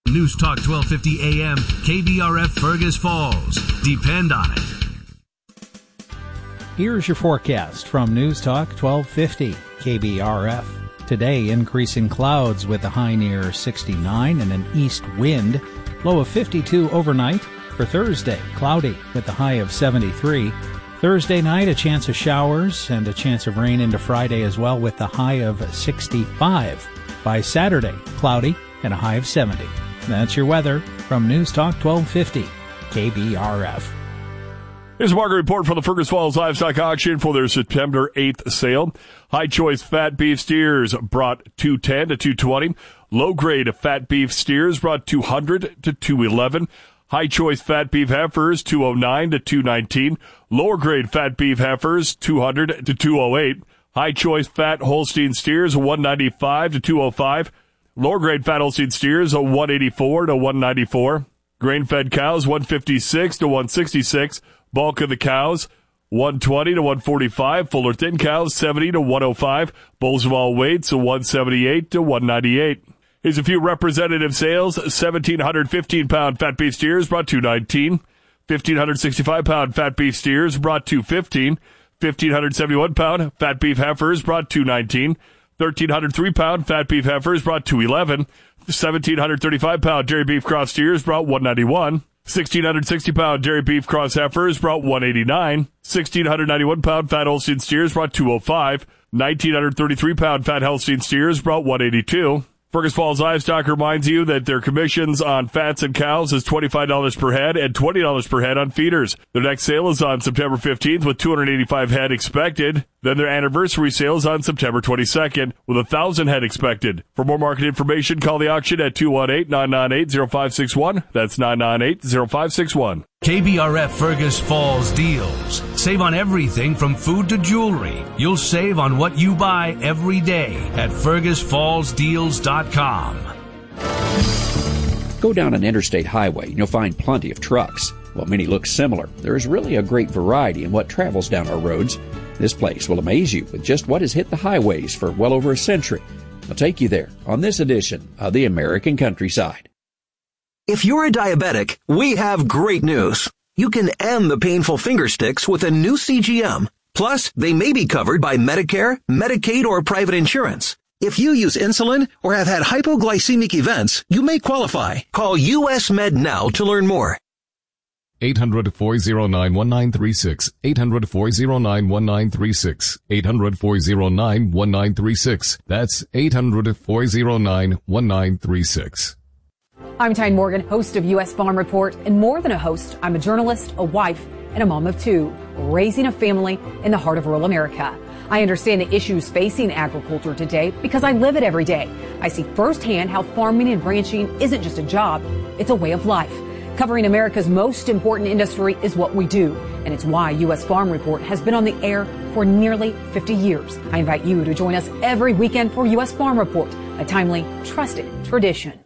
News Talk 1250 AM, KBRF Fergus Falls. Depend on it. Here's your forecast from News Talk 1250 KBRF. Today, increasing clouds with a high near 69 and an east wind. Low of 52 overnight. For Thursday, cloudy with a high of 73. Thursday night, a chance of showers and a chance of rain into Friday as well with a high of 65. By Saturday, cloudy and a high of 70. That's your weather from News Talk 1250 KBRF. Here's a market report from the Fergus Falls Livestock Auction for their September 8th sale. High choice fat beef steers brought 210 to 220. Low grade fat beef steers brought 200 to 211. High choice fat beef heifers 209 to 219. Lower grade fat beef heifers 200 to 208. High choice fat Holstein steers 195 to 205. Lower grade fat Holstein steers 184 to 194. Grain fed cows 156 to 166. Bulk of the cows 120 to 145. Fuller thin cows 70 to 105. Bulls of all weights 178 to 198. Here's a few representative sales. 1,715-pound fat beef steers brought 219. 1,565-pound fat beef steers brought 215. 1,571-pound fat beef heifers brought 219. 1,303-pound fat beef heifers brought 211. 1,735-pound dairy beef cross steers brought 191. 1,660-pound dairy beef cross heifers brought 189. 1,691-pound fat Holstein steers brought 205. 1,933-pound fat Holstein steers brought 182. Fergus Falls Livestock reminds you that their commissions on fats and cows is $25 per head and $20 per head on feeders. Their next sale is on September 15th with 285 head expected. Then their anniversary sale is on September 22nd with 1,000 head expected. For more market information, call the auction at 218-998-0561. That's 998-0561. KBRF Fergus Falls deals. Save on everything from food to jewelry. You'll save on what you buy every day at FergusFallsDeals.com. Go down an interstate highway and you'll find plenty of trucks. While many look similar, there is really a great variety in what travels down our roads. This place will amaze you with just what has hit the highways for well over a century. I'll take you there on this edition of the American Countryside. If you're a diabetic, we have great news. You can end the painful finger sticks with a new CGM. Plus, they may be covered by Medicare, Medicaid, or private insurance. If you use insulin or have had hypoglycemic events, you may qualify. Call US Med now to learn more. 800-409-1936. 800-409-1936. 800-409-1936. That's 800-409-1936. I'm Tyne Morgan, host of U.S. Farm Report, and more than a host, I'm a journalist, a wife, and a mom of two, raising a family in the heart of rural America. I understand the issues facing agriculture today because I live it every day. I see firsthand how farming and ranching isn't just a job, it's a way of life. Covering America's most important industry is what we do, and it's why U.S. Farm Report has been on the air for nearly 50 years. I invite you to join us every weekend for U.S. Farm Report, a timely, trusted tradition.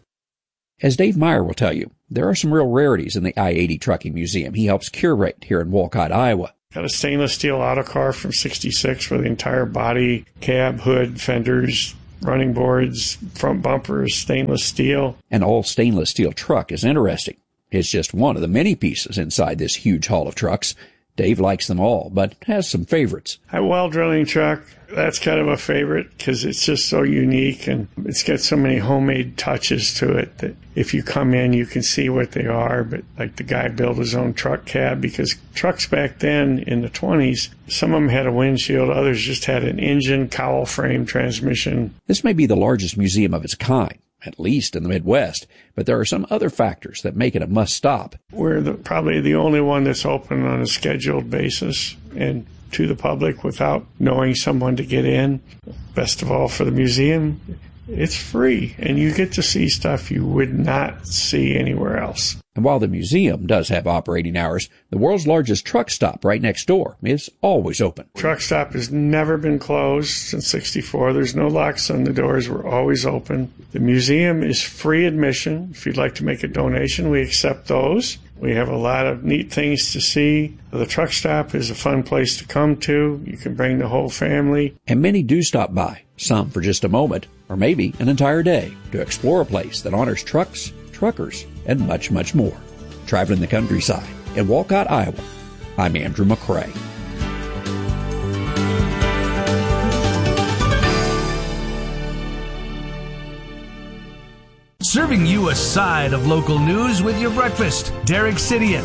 As Dave Meyer will tell you, there are some real rarities in the I-80 Trucking Museum he helps curate here in Walcott, Iowa. Got a stainless steel auto car from '66 for the entire body, cab, hood, fenders, running boards, front bumpers, stainless steel. An all stainless steel truck is interesting. It's just one of the many pieces inside this huge haul of trucks. Dave likes them all, but has some favorites. A well drilling truck, that's kind of a favorite because it's just so unique and it's got so many homemade touches to it that if you come in, you can see what they are. But like the guy built his own truck cab because trucks back then in the 20s, some of them had a windshield, others just had an engine, cowl frame, transmission. This may be the largest museum of its kind, at least in the Midwest, but there are some other factors that make it a must-stop. We're probably the only one that's open on a scheduled basis and to the public without knowing someone to get in. Best of all, for the museum, it's free, and you get to see stuff you would not see anywhere else. And while the museum does have operating hours, the world's largest truck stop right next door is always open. Truck stop has never been closed since '64. There's no locks on the doors. We're always open. The museum is free admission. If you'd like to make a donation, we accept those. We have a lot of neat things to see. The truck stop is a fun place to come to. You can bring the whole family. And many do stop by, some for just a moment, or maybe an entire day, to explore a place that honors trucks, truckers, and much, much more. Traveling the countryside in Walcott, Iowa, I'm Andrew McCrae. Serving you a side of local news with your breakfast. Derek Sidian,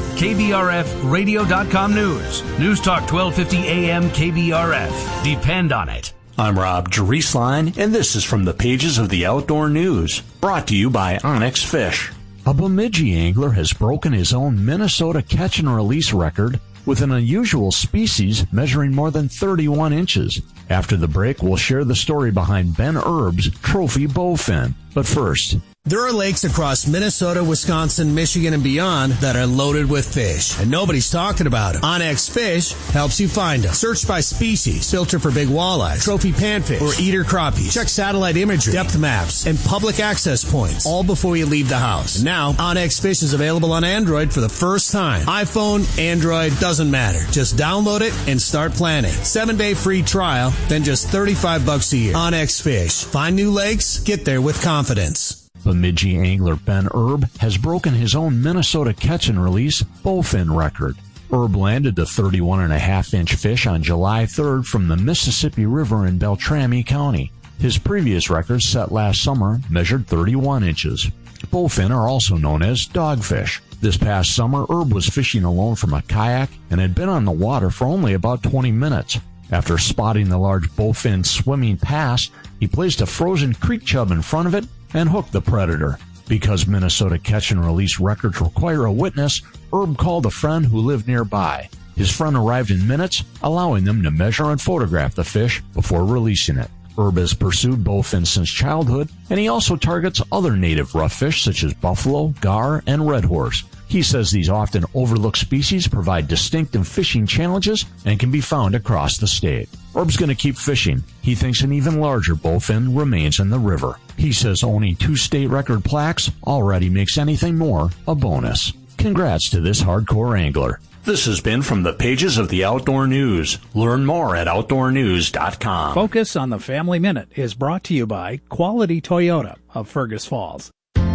KBRFradio.com News. News Talk 1250 AM KBRF. Depend on it. I'm Rob Drieslein, and this is from the pages of the Outdoor News, brought to you by Onyx Fish. A Bemidji angler has broken his own Minnesota catch and release record with an unusual species measuring more than 31 inches. After the break, we'll share the story behind Ben Erb's trophy bowfin. But first, there are lakes across Minnesota, Wisconsin, Michigan, and beyond that are loaded with fish, and nobody's talking about them. Onyx Fish helps you find them. Search by species, filter for big walleyes, trophy panfish, or eater crappies. Check satellite imagery, depth maps, and public access points, all before you leave the house. And now, Onyx Fish is available on Android for the first time. iPhone, Android, doesn't matter. Just download it and start planning. 7-day free trial, then just $35 a year. Onyx Fish. Find new lakes, get there with confidence. Bemidji angler Ben Erb has broken his own Minnesota catch and release bowfin record. Erb landed the 31.5-inch fish on July 3rd from the Mississippi River in Beltrami County. His previous record, set last summer, measured 31 inches. Bowfin are also known as dogfish. This past summer, Erb was fishing alone from a kayak and had been on the water for only about 20 minutes. After spotting the large bowfin swimming past, he placed a frozen creek chub in front of it and hooked the predator. Because Minnesota catch and release records require a witness, Erb called a friend who lived nearby. His friend arrived in minutes, allowing them to measure and photograph the fish before releasing it. Erb has pursued bowfin since childhood, and he also targets other native rough fish such as buffalo, gar, and red horse. He says these often overlooked species provide distinctive fishing challenges and can be found across the state. Erb's going to keep fishing. He thinks an even larger bowfin remains in the river. He says owning 2 state record plaques already makes anything more a bonus. Congrats to this hardcore angler. This has been from the pages of the Outdoor News. Learn more at OutdoorNews.com. Focus on the Family Minute is brought to you by Quality Toyota of Fergus Falls.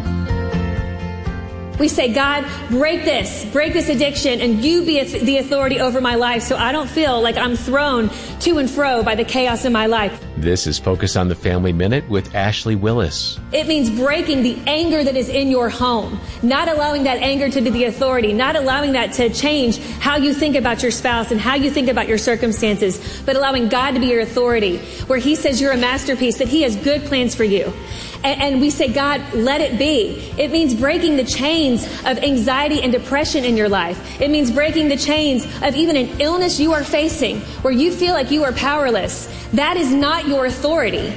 We say, God, break this addiction, and you be the authority over my life so I don't feel like I'm thrown to and fro by the chaos in my life. This is Focus on the Family Minute with Ashley Willis. It means breaking the anger that is in your home, not allowing that anger to be the authority, not allowing that to change how you think about your spouse and how you think about your circumstances, but allowing God to be your authority, where He says you're a masterpiece, that He has good plans for you. And we say, God, let it be. It means breaking the chains of anxiety and depression in your life. It means breaking the chains of even an illness you are facing where you feel like you are powerless. That is not your authority.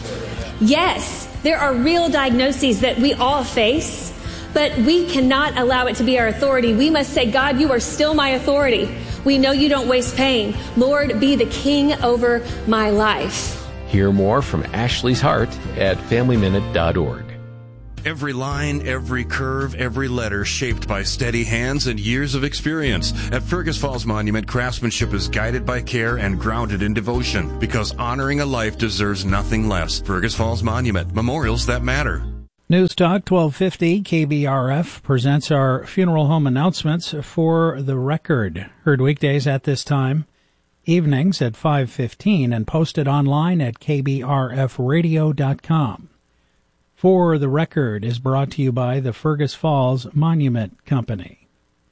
Yes, there are real diagnoses that we all face, but we cannot allow it to be our authority. We must say, God, you are still my authority. We know you don't waste pain. Lord, be the king over my life. Hear more from Ashley's heart at FamilyMinute.org. Every line, every curve, every letter shaped by steady hands and years of experience. At Fergus Falls Monument, craftsmanship is guided by care and grounded in devotion, because honoring a life deserves nothing less. Fergus Falls Monument, memorials that matter. News Talk 1250 KBRF presents our funeral home announcements for the record. Heard weekdays at this time, evenings at 5:15, and posted online at kbrfradio.com. For the Record is brought to you by the Fergus Falls Monument Company.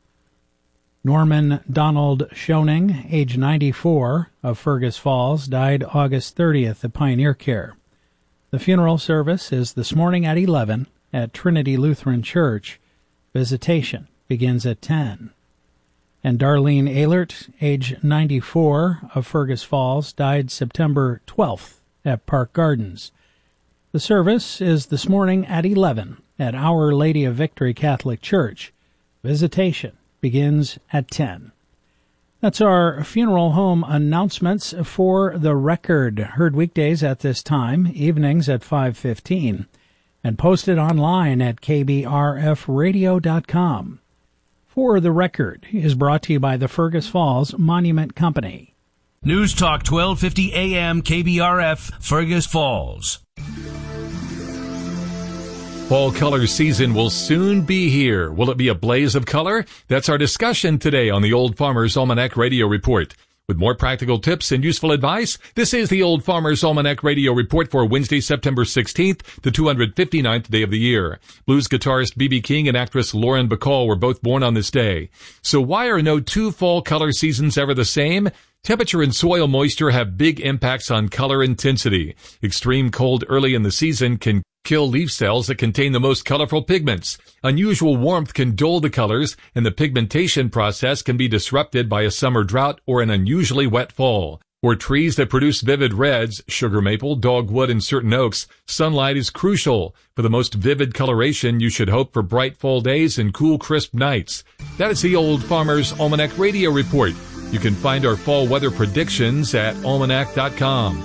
Norman Donald Schoening, age 94, of Fergus Falls, died August 30th at Pioneer Care. The funeral service is this morning at 11 at Trinity Lutheran Church. Visitation begins at 10. And Darlene Ehlert, age 94, of Fergus Falls, died September 12th at Park Gardens. The service is this morning at 11 at Our Lady of Victory Catholic Church. Visitation begins at 10. That's our funeral home announcements for the record. Heard weekdays at this time, evenings at 5:15, and posted online at kbrfradio.com. For the Record is brought to you by the Fergus Falls Monument Company. News Talk 1250 AM KBRF, Fergus Falls. Fall color season will soon be here. Will it be a blaze of color? That's our discussion today on the Old Farmer's Almanac Radio Report. With more practical tips and useful advice, this is the Old Farmer's Almanac Radio Report for Wednesday, September 16th, the 259th day of the year. Blues guitarist B.B. King and actress Lauren Bacall were both born on this day. So why are no two fall color seasons ever the same? Temperature and soil moisture have big impacts on color intensity. Extreme cold early in the season can kill leaf cells that contain the most colorful pigments. Unusual warmth can dull the colors, and the pigmentation process can be disrupted by a summer drought or an unusually wet fall. For trees that produce vivid reds, sugar maple, dogwood, and certain oaks, sunlight is crucial. For the most vivid coloration, you should hope for bright fall days and cool, crisp nights. That is the Old Farmer's Almanac Radio Report. You can find our fall weather predictions at almanac.com.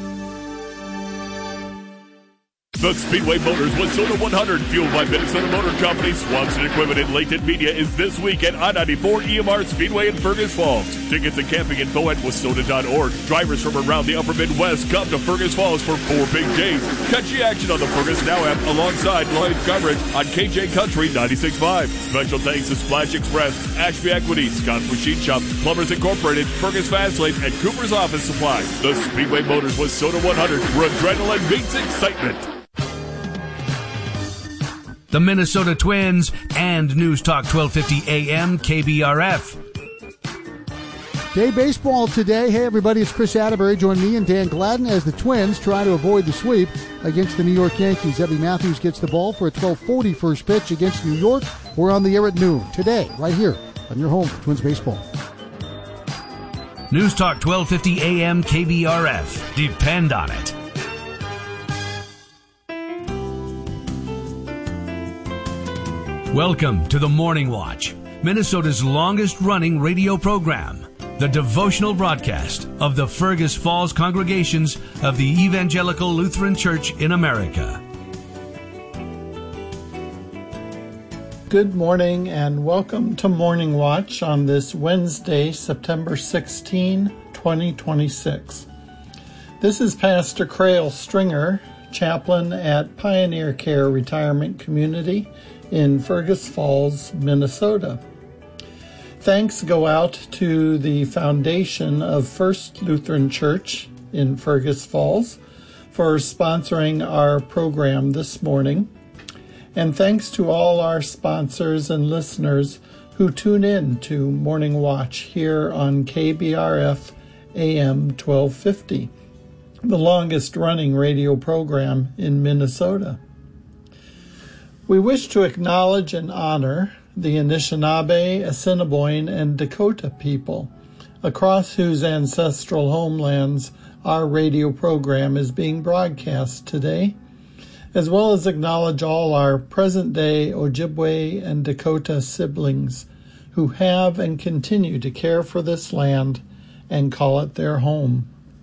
The Speedway Motors Waussota 100, fueled by Minnesota Motor Company, Swanson Equipment, and Layton Media, is this week at I-94 EMR Speedway in Fergus Falls. Tickets and camping info at Waussota.org. Drivers from around the upper Midwest come to Fergus Falls for 4 big days. Catch the action on the Fergus Now app alongside live coverage on KJ Country 96.5. Special thanks to Splash Express, Ashby Equity, Scott's Machine Shop, Plumbers Incorporated, Fergus Fast Lane, and Cooper's Office Supply. The Speedway Motors Waussota 100, where adrenaline meets excitement. The Minnesota Twins, and News Talk 1250 AM KBRF. Day baseball today. Hey everybody, it's Chris Atterbury. Join me and Dan Gladden as the Twins try to avoid the sweep against the New York Yankees. Ebby Matthews gets the ball for a 12:40 first pitch against New York. We're on the air at noon today, right here on your home for Twins baseball. News Talk 1250 AM KBRF. Depend on it. Welcome to the Morning Watch, Minnesota's longest-running radio program, the devotional broadcast of the Fergus Falls congregations of the Evangelical Lutheran Church in America. Good morning and welcome to Morning Watch on this Wednesday, September 16, 2026. This is Pastor Crail Stringer, chaplain at Pioneer Care Retirement Community in Fergus Falls, Minnesota. Thanks go out to the foundation of First Lutheran Church in Fergus Falls for sponsoring our program this morning. And thanks to all our sponsors and listeners who tune in to Morning Watch here on KBRF AM 1250, the longest running radio program in Minnesota. We wish to acknowledge and honor the Anishinaabe, Assiniboine, and Dakota people, across whose ancestral homelands our radio program is being broadcast today, as well as acknowledge all our present-day Ojibwe and Dakota siblings who have and continue to care for this land and call it their home.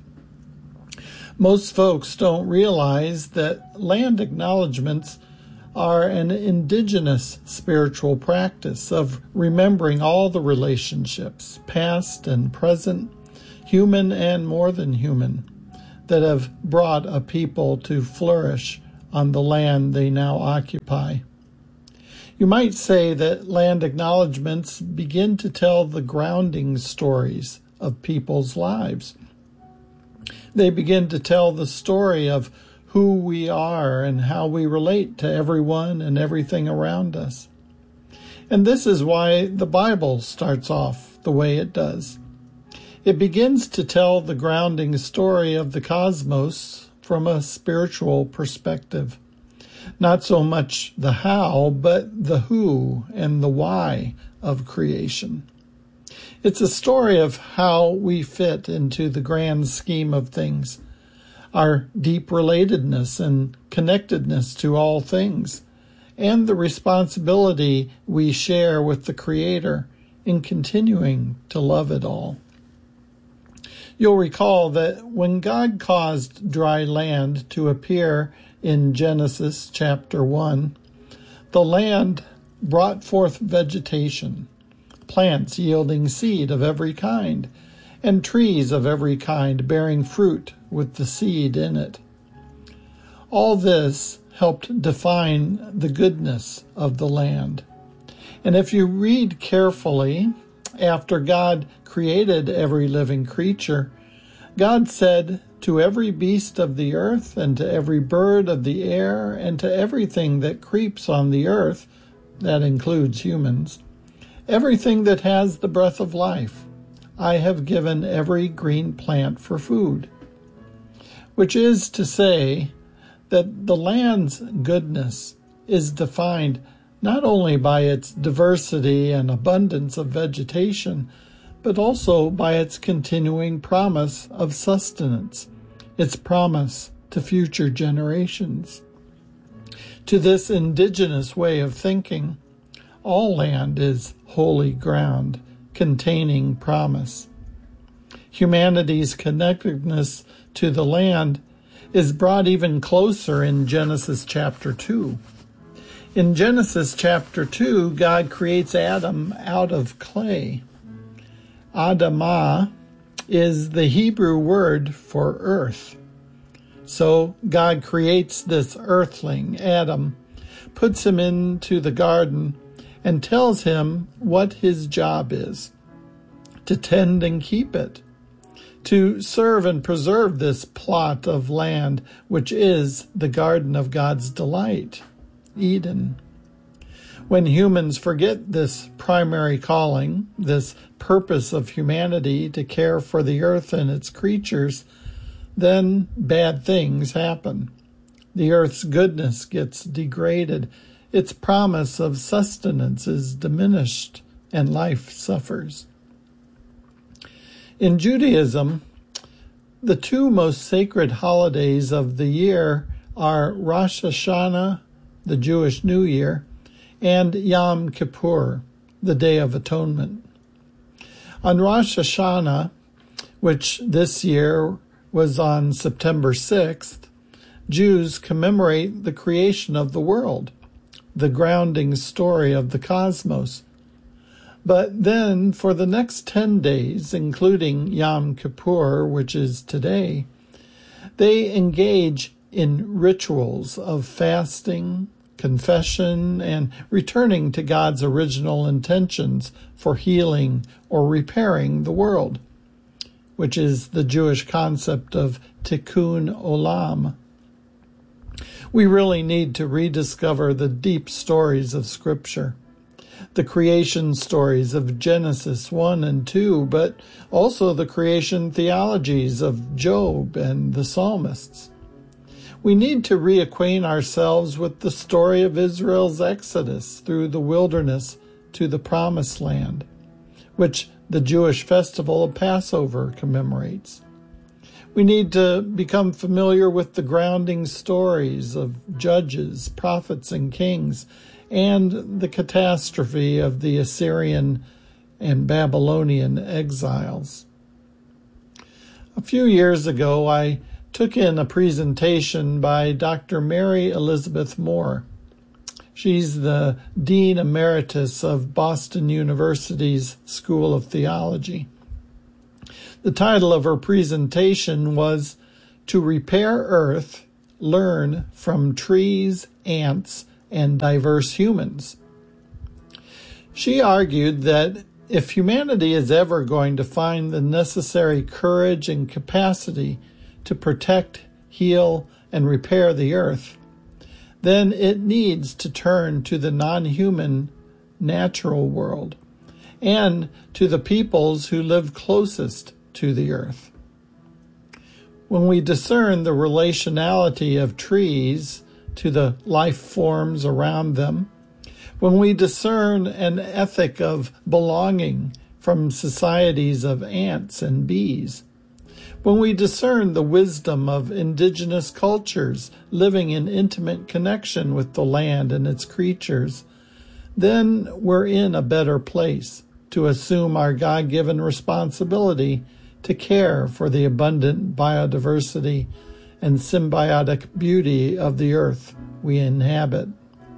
Most folks don't realize that land acknowledgments are an indigenous spiritual practice of remembering all the relationships, past and present, human and more than human, that have brought a people to flourish on the land they now occupy. You might say that land acknowledgments begin to tell the grounding stories of people's lives. They begin to tell the story of who we are and how we relate to everyone and everything around us. And this is why the Bible starts off the way it does. It begins to tell the grounding story of the cosmos from a spiritual perspective. Not so much the how, but the who and the why of creation. It's a story of how we fit into the grand scheme of things, our deep relatedness and connectedness to all things, and the responsibility we share with the Creator in continuing to love it all. You'll recall that when God caused dry land to appear in Genesis chapter 1, the land brought forth vegetation, plants yielding seed of every kind, and trees of every kind bearing fruit with the seed in it. All this helped define the goodness of the land. And if you read carefully, after God created every living creature, God said to every beast of the earth and to every bird of the air and to everything that creeps on the earth, that includes humans, everything that has the breath of life, I have given every green plant for food. Which is to say that the land's goodness is defined not only by its diversity and abundance of vegetation, but also by its continuing promise of sustenance, its promise to future generations. To this indigenous way of thinking, all land is holy ground, containing promise. Humanity's connectedness to the land is brought even closer in Genesis chapter 2. In Genesis chapter 2, God creates Adam out of clay. Adamah is the Hebrew word for earth. So God creates this earthling, Adam, puts him into the garden, and tells him what his job is: to tend and keep it, to serve and preserve this plot of land, which is the garden of God's delight, Eden. When humans forget this primary calling, this purpose of humanity to care for the earth and its creatures, then bad things happen. The earth's goodness gets degraded, its promise of sustenance is diminished, and life suffers. In Judaism, the two most sacred holidays of the year are Rosh Hashanah, the Jewish New Year, and Yom Kippur, the Day of Atonement. On Rosh Hashanah, which this year was on September 6th, Jews commemorate the creation of the world, the grounding story of the cosmos. But then, for the next 10 days, including Yom Kippur, which is today, they engage in rituals of fasting, confession, and returning to God's original intentions for healing or repairing the world, which is the Jewish concept of tikkun olam. We really need to rediscover the deep stories of Scripture, the creation stories of Genesis 1 and 2, but also the creation theologies of Job and the psalmists. We need to reacquaint ourselves with the story of Israel's exodus through the wilderness to the Promised Land, which the Jewish festival of Passover commemorates. We need to become familiar with the grounding stories of judges, prophets, and kings, and the catastrophe of the Assyrian and Babylonian exiles. A few years ago, I took in a presentation by Dr. Mary Elizabeth Moore. She's the Dean Emeritus of Boston University's School of Theology. The title of her presentation was "To Repair Earth, Learn from Trees, Ants, and Diverse Humans." She argued that if humanity is ever going to find the necessary courage and capacity to protect, heal, and repair the earth, then it needs to turn to the non-human natural world and to the peoples who live closest to the earth. When we discern the relationality of trees to the life forms around them, when we discern an ethic of belonging from societies of ants and bees, when we discern the wisdom of indigenous cultures living in intimate connection with the land and its creatures, then we're in a better place to assume our God-given responsibility to care for the abundant biodiversity and symbiotic beauty of the earth we inhabit.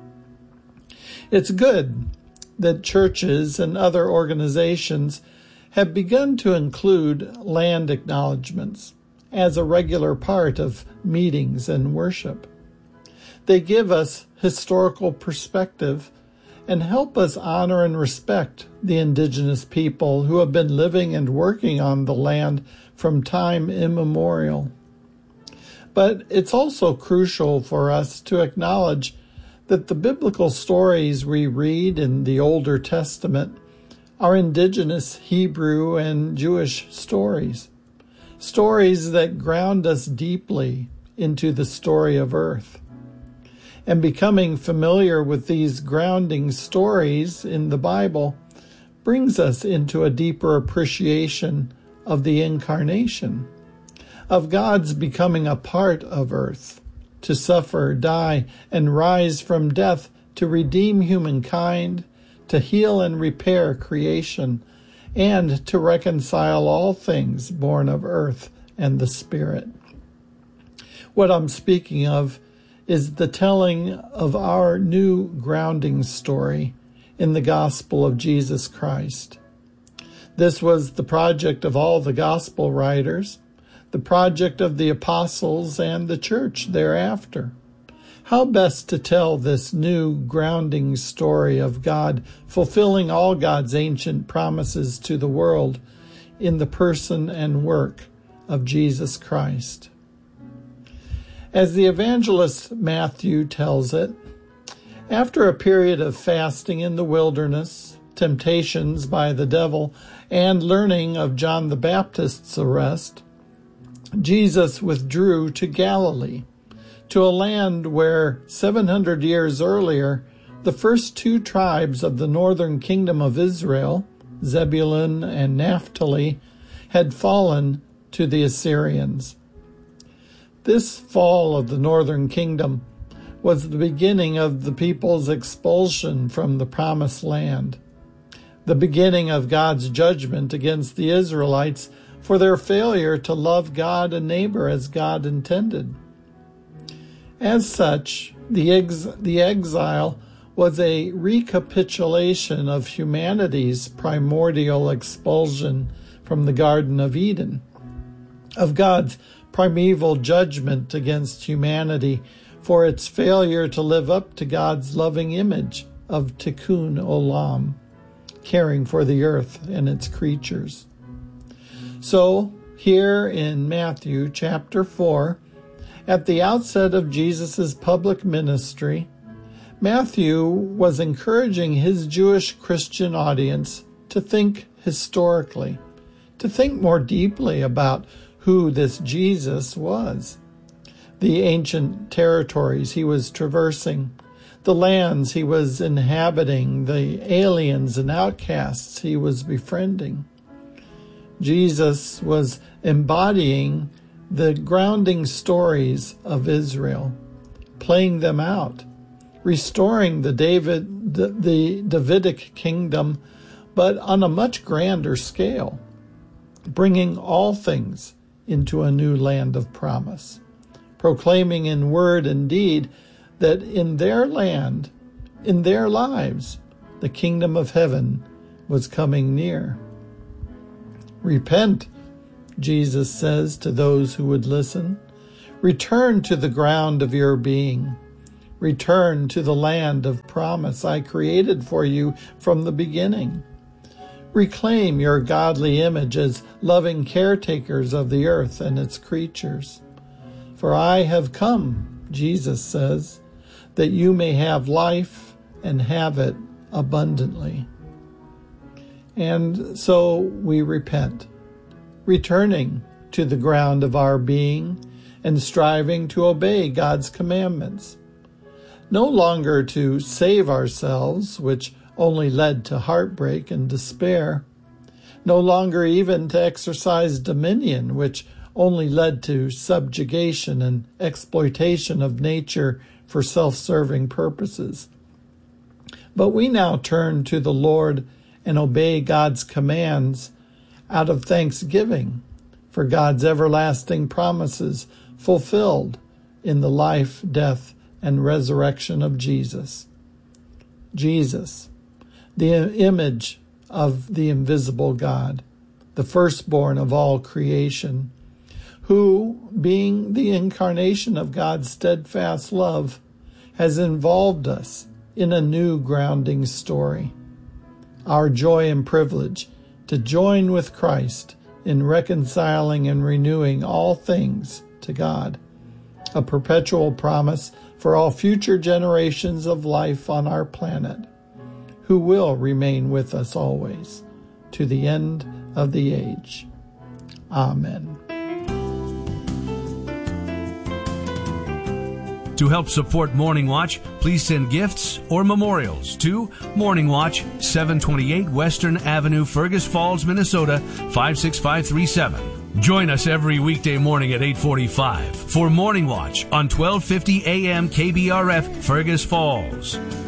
It's good that churches and other organizations have begun to include land acknowledgments as a regular part of meetings and worship. They give us historical perspective and help us honor and respect the indigenous people who have been living and working on the land from time immemorial. But it's also crucial for us to acknowledge that the biblical stories we read in the Older Testament are indigenous Hebrew and Jewish stories, stories that ground us deeply into the story of earth. And becoming familiar with these grounding stories in the Bible brings us into a deeper appreciation of the incarnation, of God's becoming a part of earth, to suffer, die, and rise from death to redeem humankind, to heal and repair creation, and to reconcile all things born of earth and the Spirit. What I'm speaking of is the telling of our new grounding story in the gospel of Jesus Christ. This was the project of all the gospel writers, the project of the apostles and the church thereafter. How best to tell this new grounding story of God fulfilling all God's ancient promises to the world in the person and work of Jesus Christ? As the evangelist Matthew tells it, after a period of fasting in the wilderness, temptations by the devil, and learning of John the Baptist's arrest, Jesus withdrew to Galilee, to a land where 700 years earlier, the first two tribes of the northern kingdom of Israel, Zebulun and Naphtali, had fallen to the Assyrians. This fall of the northern kingdom was the beginning of the people's expulsion from the promised land, the beginning of God's judgment against the Israelites for their failure to love God and neighbor as God intended. As such, the exile was a recapitulation of humanity's primordial expulsion from the Garden of Eden, of God's primeval judgment against humanity for its failure to live up to God's loving image of Tikkun Olam, caring for the earth and its creatures. So, here in Matthew chapter 4, at the outset of Jesus' public ministry, Matthew was encouraging his Jewish Christian audience to think historically, to think more deeply about who this Jesus was, the ancient territories he was traversing, the lands he was inhabiting, the aliens and outcasts he was befriending. Jesus was embodying the grounding stories of Israel, playing them out, restoring the Davidic kingdom, but on a much grander scale, bringing all things into a new land of promise, proclaiming in word and deed that in their land, in their lives, the kingdom of heaven was coming near. Repent, Jesus says to those who would listen. Return to the ground of your being. Return to the land of promise I created for you from the beginning. Reclaim your godly image as loving caretakers of the earth and its creatures. For I have come, Jesus says, that you may have life and have it abundantly. And so we repent, returning to the ground of our being and striving to obey God's commandments. No longer to save ourselves, which only led to heartbreak and despair. No longer even to exercise dominion, which only led to subjugation and exploitation of nature for self-serving purposes. But we now turn to the Lord and obey God's commands out of thanksgiving for God's everlasting promises fulfilled in the life, death, and resurrection of Jesus. Jesus, the image of the invisible God, the firstborn of all creation, who, being the incarnation of God's steadfast love, has involved us in a new grounding story. Our joy and privilege to join with Christ in reconciling and renewing all things to God, a perpetual promise for all future generations of life on our planet, who will remain with us always, to the end of the age. Amen. To help support Morning Watch, please send gifts or memorials to Morning Watch, 728 Western Avenue, Fergus Falls, Minnesota, 56537. Join us every weekday morning at 8:45 for Morning Watch on 1250 AM KBRF, Fergus Falls.